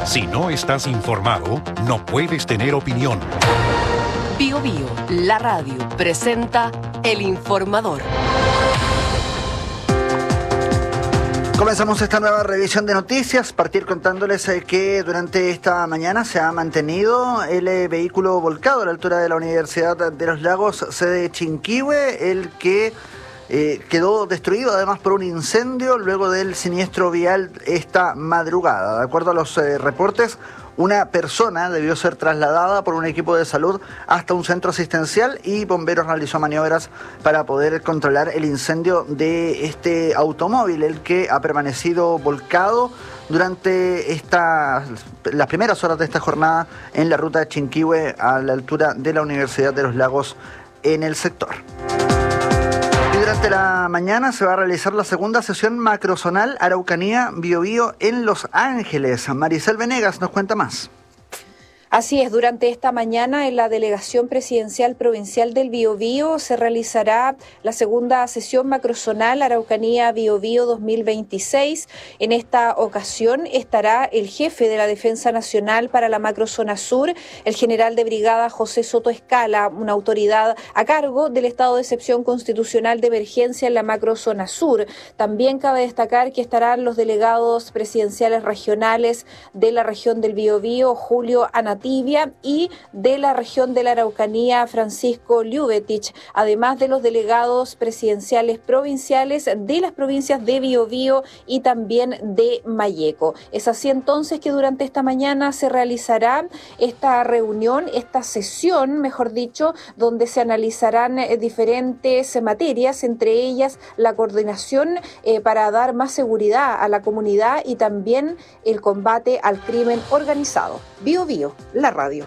Si no estás informado, no puedes tener opinión. Bío Bío, la radio, presenta El Informador. Comenzamos esta nueva revisión de noticias, partir contándoles que durante esta mañana se ha mantenido el vehículo volcado a la altura de la Universidad de los Lagos, sede Chinquihue, el que quedó destruido además por un incendio luego del siniestro vial esta madrugada. De acuerdo a los reportes, una persona debió ser trasladada por un equipo de salud hasta un centro asistencial y bomberos realizó maniobras para poder controlar el incendio de este automóvil, el que ha permanecido volcado durante las primeras horas de esta jornada en la ruta de Chinquihue a la altura de la Universidad de los Lagos en el sector. Durante la mañana se va a realizar la segunda sesión macrozonal Araucanía-Bío Bío en Los Ángeles. Maricel Venegas nos cuenta más. Así es, durante esta mañana en la Delegación Presidencial Provincial del Bío Bío se realizará la segunda sesión macrozonal Araucanía-Bío Bío 2026. En esta ocasión estará el jefe de la Defensa Nacional para la Macrozona Sur, el general de brigada José Soto Escala, una autoridad a cargo del estado de excepción constitucional de emergencia en la Macrozona Sur. También cabe destacar que estarán los delegados presidenciales regionales de la región del Bío Bío, Julio Anativia, y de la región de la Araucanía, Francisco Liubetich, además de los delegados presidenciales provinciales de las provincias de Bío Bío y también de Malleco. Es así entonces que durante esta mañana se realizará esta reunión, esta sesión, mejor dicho, donde se analizarán diferentes materias, entre ellas la coordinación para dar más seguridad a la comunidad y también el combate al crimen organizado. Bío Bío, la radio.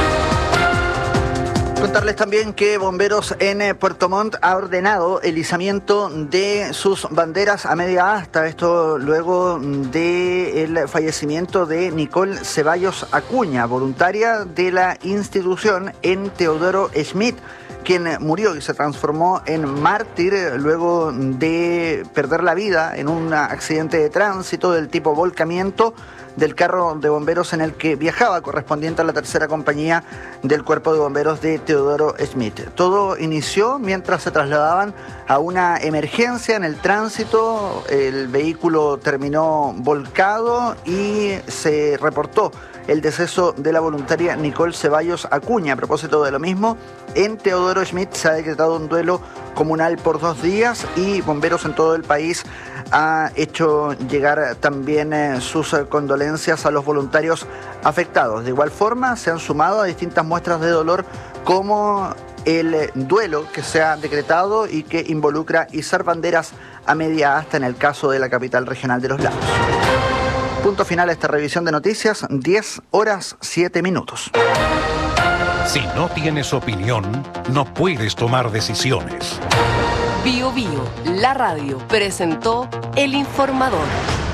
Contarles también que Bomberos en Puerto Montt ha ordenado el izamiento de sus banderas a media asta. Esto luego del fallecimiento de Nicole Ceballos Acuña, voluntaria de la institución en Teodoro Schmidt, quien murió y se transformó en mártir luego de perder la vida en un accidente de tránsito del tipo volcamiento del carro de bomberos en el que viajaba, correspondiente a la tercera compañía del Cuerpo de Bomberos de Teodoro Schmidt. Todo inició mientras se trasladaban a una emergencia en el tránsito. El vehículo terminó volcado y se reportó el deceso de la voluntaria Nicole Ceballos Acuña. A propósito de lo mismo, en Teodoro Schmidt se ha decretado un duelo comunal por 2 días y bomberos en todo el país ha hecho llegar también sus condolencias a los voluntarios afectados. De igual forma, se han sumado a distintas muestras de dolor como el duelo que se ha decretado y que involucra izar banderas a media asta en el caso de la capital regional de los Lagos. Punto final a esta revisión de noticias, 10:07. Si no tienes opinión, no puedes tomar decisiones. Bío Bío, la radio, presentó El Informador.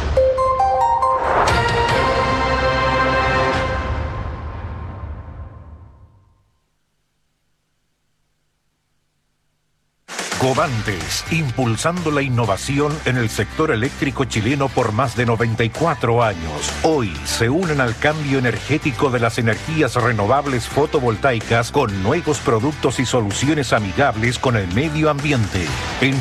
Covantes, impulsando la innovación en el sector eléctrico chileno por más de 94 años. Hoy se unen al cambio energético de las energías renovables fotovoltaicas con nuevos productos y soluciones amigables con el medio ambiente.